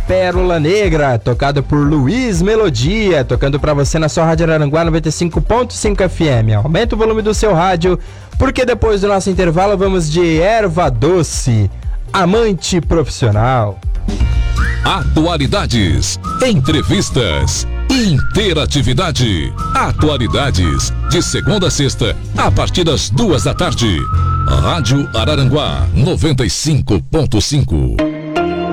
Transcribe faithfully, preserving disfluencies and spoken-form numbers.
Pérola Negra, tocado por Luiz Melodia, tocando pra você na sua Rádio Araranguá noventa e cinco ponto cinco F M. Aumenta o volume do seu rádio, porque depois do nosso intervalo vamos de Erva Doce, Amante Profissional. Atualidades, entrevistas, interatividade. Atualidades, de segunda a sexta, a partir das duas da tarde. Rádio Araranguá noventa e cinco ponto cinco.